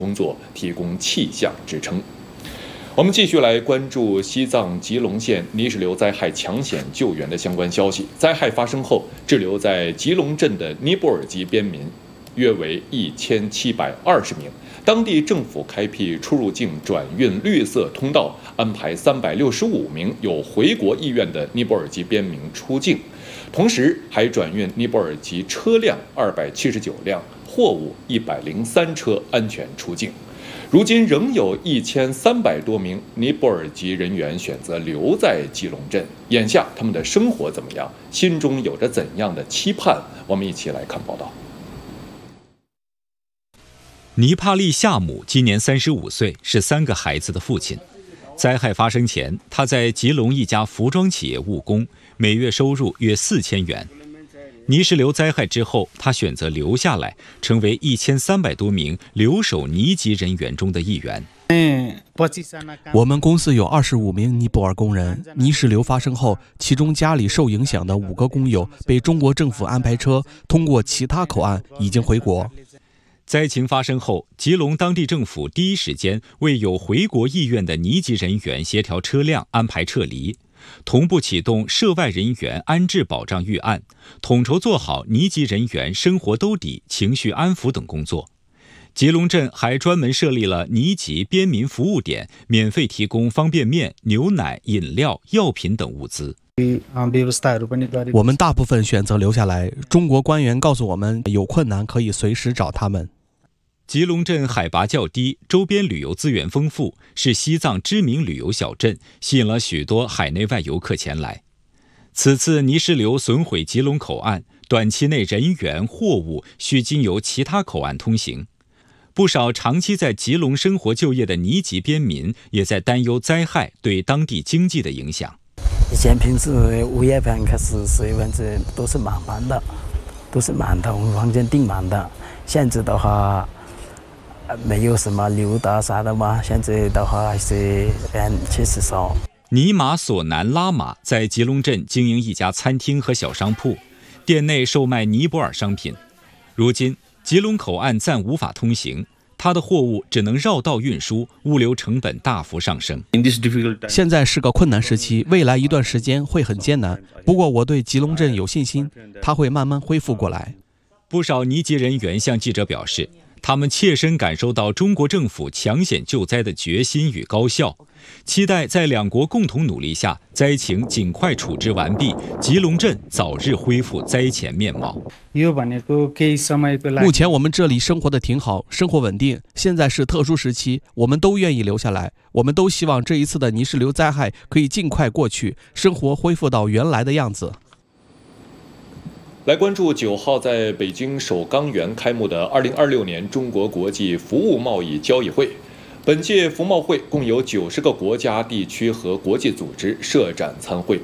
工作提供气象支撑。我们继续来关注西藏吉隆县泥石流灾害抢险救援的相关消息。灾害发生后，滞留在吉隆镇的尼泊尔籍边民约为1720名。当地政府开辟出入境转运绿色通道，安排365名有回国意愿的尼泊尔籍边民出境，同时还转运尼泊尔籍车辆279辆，货物103车安全出境。如今仍有1300多名尼泊尔籍人员选择留在吉隆镇，眼下他们的生活怎么样？心中有着怎样的期盼？我们一起来看报道。 尼帕利夏姆今年35岁，是3个孩子的父亲。灾害发生前，他在吉隆一家服装企业务工，每月收入约4000元。泥石流灾害之后，他选择留下来，成为1300多名留守尼籍人员中的一员。 我们公司有25名尼泊尔工人。泥石流发生后，其中家里受影响的5个工友被中国政府安排车通过其他口岸已经回国。 灾情发生后，吉隆当地政府第一时间为有回国意愿的尼籍人员协调车辆安排撤离，同步启动涉外人员安置保障预案，统筹做好尼籍人员生活兜底、情绪安抚等工作。吉隆镇还专门设立了尼籍边民服务点，免费提供方便面、牛奶、饮料、药品等物资。 我们大部分选择留下来，中国官员告诉我们，有困难可以随时找他们。 吉隆镇海拔较低，周边旅游资源丰富，是西藏知名旅游小镇，吸引了许多海内外游客前来。此次泥石流损毁吉隆口岸，短期内人员、货物需经由其他口岸通行。不少长期在吉隆生活就业的尼籍边民也在担忧灾害对当地经济的影响。 以前平时5月份开始10月份都是满房的，我们房间订满的。现在的话没有什么流的啥的嘛，现在的话还是人确实少。 尼玛索南拉玛在吉隆镇经营一家餐厅和小商铺，店内售卖尼泊尔商品。如今吉隆口岸暂无法通行，他的货物只能绕道运输，物流成本大幅上升。 现在是个困难时期，未来一段时间会很艰难。不过我对吉隆镇有信心，它会慢慢恢复过来。 不少尼籍人员向记者表示，他们切身感受到中国政府抢险救灾的决心与高效，期待在两国共同努力下，灾情尽快处置完毕，吉隆镇早日恢复灾前面貌。 目前我们这里生活的挺好，生活稳定。现在是特殊时期，我们都愿意留下来。我们都希望这一次的泥石流灾害可以尽快过去，生活恢复到原来的样子。 来关注9号在北京首钢园开幕的2026年中国国际服务贸易交易会。本届服贸会共有90个国家、地区和国际组织设展参会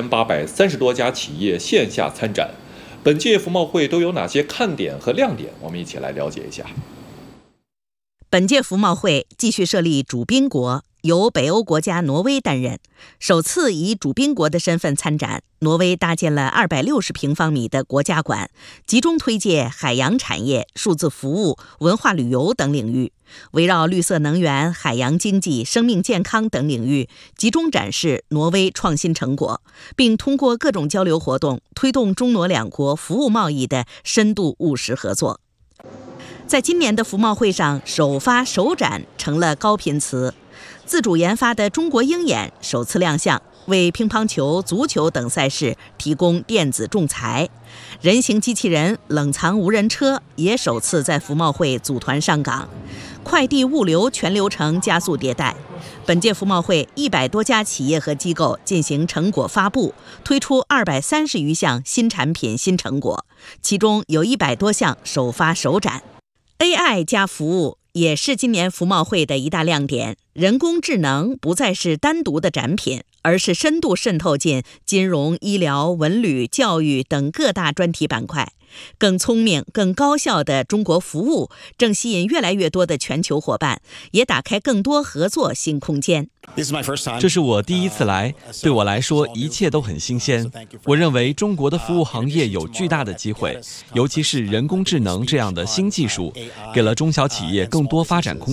，1830多家企业线下参展。本届服贸会都有哪些看点和亮点？我们一起来了解一下。 本届服贸会继续设立主宾国，由北欧国家挪威担任，首次以主宾国的身份参展。挪威搭建了260平方米的国家馆，集中推介海洋产业、数字服务、文化旅游等领域，围绕绿色能源、海洋经济、生命健康等领域，集中展示挪威创新成果，并通过各种交流活动，推动中挪两国服务贸易的深度务实合作。在今年的服贸会上，首发首展成了高频词。自主研发的中国鹰眼首次亮相，为乒乓球、足球等赛事提供电子仲裁。人形机器人冷藏无人车也首次在服贸会组团上岗。快递物流全流程加速迭代。本届服贸会100多家企业和机构进行成果发布，推出230余项新产品新成果，其中有100多项首发首展。AI 加服务也是今年服贸会的一大亮点。人工智能不再是单独的展品，而是深度渗透进金融、医疗、文旅、教育等各大专题板块。更聪明、更高效的中国服务正吸引越来越多的全球伙伴，也打开更多合作新空间。 这是我第一次来，对我来说一切都很新鲜。我认为中国的服务行业有巨大的机会，尤其是人工智能这样的新技术，给了中小企业更多发展空间。